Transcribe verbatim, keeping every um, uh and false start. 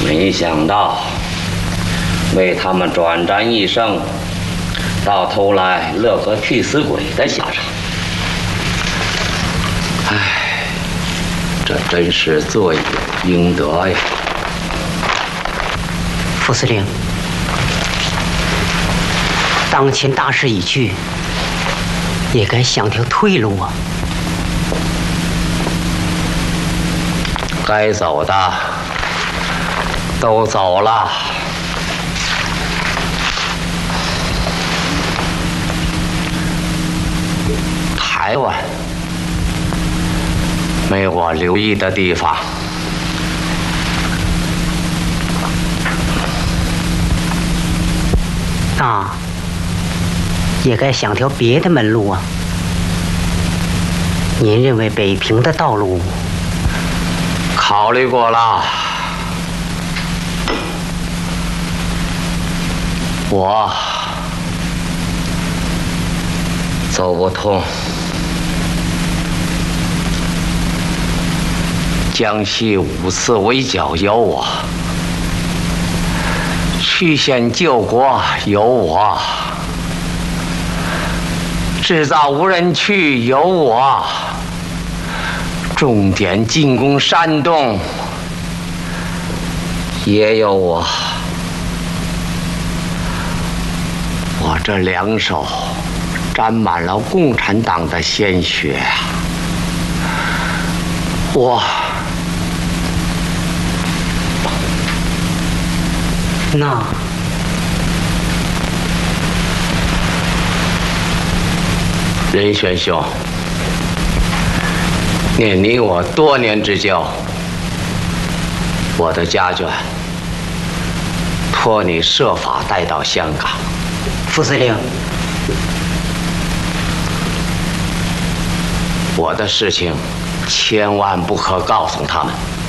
没想到为他们转战一生，到头来乐个替死鬼的下场。唉，这真是罪有应得呀！ 副司令，当前大势已去，也该想条退路啊！ 该走的都走了。台湾没我留意的地方， 那也该想条别的门路啊！您认为北平的道路？ 考虑过了，我走不通。江西五次围剿有我，曲线救国有我，制造无人区有我，重点进攻山东也有我。我这两手沾满了共产党的鲜血啊！我那任玄兄，念你我多年之交，我的家眷托你设法带到香港。 副司令， 我的事情千万不可告诉他们。